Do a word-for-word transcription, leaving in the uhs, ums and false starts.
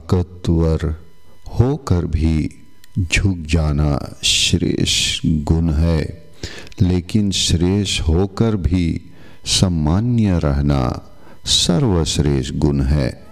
ताकतवर होकर भी झुक जाना श्रेष्ठ गुण है, लेकिन श्रेष्ठ होकर भी सम्मान्य रहना सर्वश्रेष्ठ गुण है।